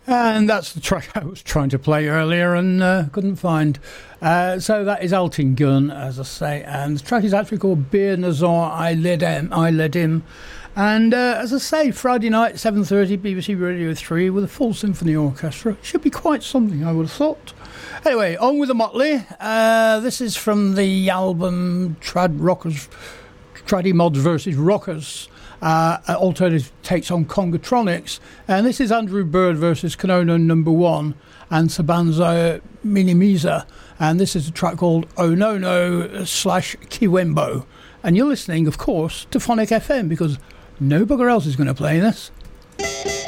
And that's the track I was trying to play earlier and couldn't find. So that is Elton Gun, as I say, and the track is actually called Bir Nazar I Led Him. And as I say, Friday night, 7:30, BBC Radio 3 with a full symphony orchestra. Should be quite something, I would have thought. Anyway, on with the Motley. This is from the album Traddy Mods versus Rockers. Alternative takes on Congatronics, and this is Andrew Bird versus Konono Number 1 and Sabanza Minimiza, and this is a track called Onono / Kiwembo, and you're listening, of course, to Phonic FM because no bugger else is going to play this.